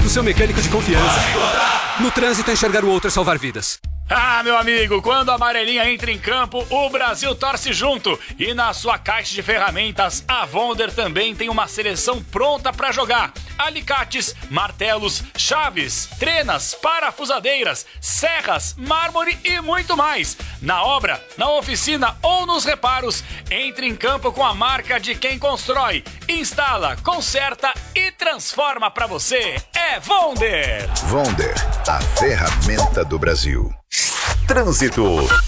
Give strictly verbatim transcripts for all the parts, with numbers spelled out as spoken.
do seu mecânico de confiança. No trânsito, enxergar o outro é salvar vidas. Ah, meu amigo, quando a amarelinha entra em campo, o Brasil torce junto. E na sua caixa de ferramentas, a Wonder também tem uma seleção pronta para jogar. Alicates, martelos, chaves, trenas, parafusadeiras, serras, mármore e muito mais. Na obra, na oficina ou nos reparos, entre em campo com a marca de quem constrói, instala, conserta e transforma para você. É Wonder! Wonder, a ferramenta do Brasil. Trânsito.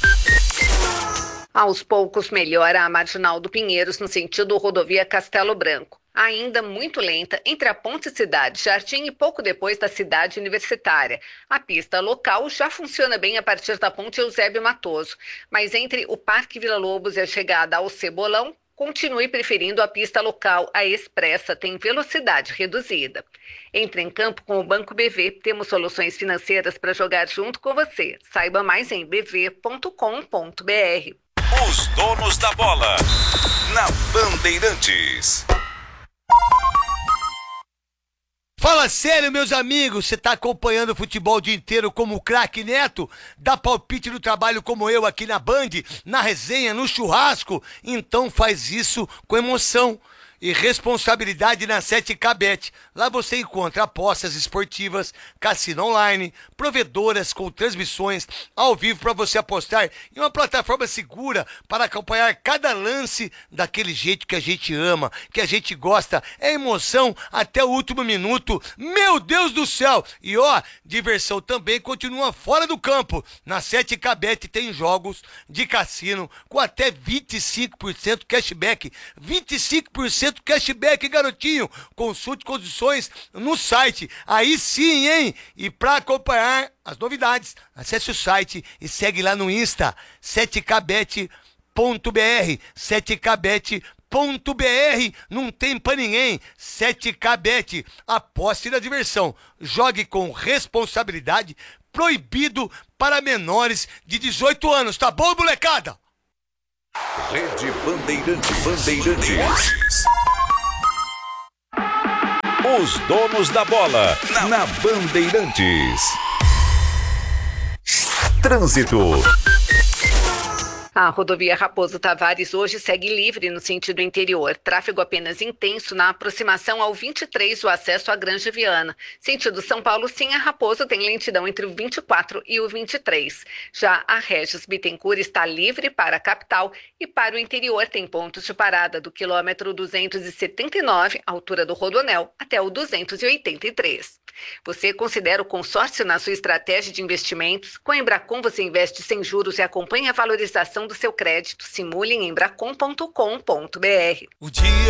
Aos poucos melhora a Marginal do Pinheiros no sentido rodovia Castelo Branco. Ainda muito lenta entre a Ponte Cidade Jardim e pouco depois da Cidade Universitária. A pista local já funciona bem a partir da Ponte Eusébio Matoso, mas entre o Parque Vila Lobos e a chegada ao Cebolão, continue preferindo a pista local. A expressa tem velocidade reduzida. Entre em campo com o Banco B V. Temos soluções financeiras para jogar junto com você. Saiba mais em b v ponto com ponto b r. Os donos da bola, na Bandeirantes. Fala sério, meus amigos, você tá acompanhando o futebol o dia inteiro como o craque Neto? Dá palpite no trabalho como eu aqui na Band, na resenha, no churrasco? Então faz isso com emoção e responsabilidade na sete K Bet. Lá você encontra apostas esportivas, cassino online, provedoras com transmissões ao vivo para você apostar em uma plataforma segura para acompanhar cada lance daquele jeito que a gente ama, que a gente gosta. É emoção até o último minuto. Meu Deus do céu! E ó, diversão também continua fora do campo. Na sete K Bet tem jogos de cassino com até vinte e cinco por cento cashback. vinte e cinco por cento cashback, garotinho. Consulte condições no site. Aí sim, hein? E para acompanhar as novidades, acesse o site e segue lá no Insta, sete K bet ponto b r, sete K bet ponto b r. Não tem pra ninguém. sete K Bet, aposte na diversão. Jogue com responsabilidade. Proibido para menores de dezoito anos, tá bom, molecada? Rede Bandeirantes. Bandeirantes. Os donos da bola, na, na Bandeirantes. Trânsito. A rodovia Raposo Tavares hoje segue livre no sentido interior. Tráfego apenas intenso na aproximação ao vinte e três, o acesso à Granja Viana. Sentido São Paulo, sim, a Raposo tem lentidão entre o vinte e quatro e o vinte e três. Já a Regis Bittencourt está livre para a capital e para o interior tem pontos de parada do quilômetro duzentos e setenta e nove, altura do Rodoanel, até o duzentos e oitenta e três. Você considera o consórcio na sua estratégia de investimentos? Com a Embracon você investe sem juros e acompanha a valorização do seu crédito. Simule em embracon ponto com ponto b r. O dia